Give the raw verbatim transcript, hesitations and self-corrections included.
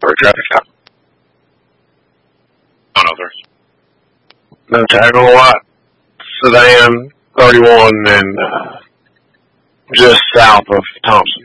for a traffic stop. Oh, no, sir. No tag on a lot. Sedan, thirty-one, and uh, just south of Thompson.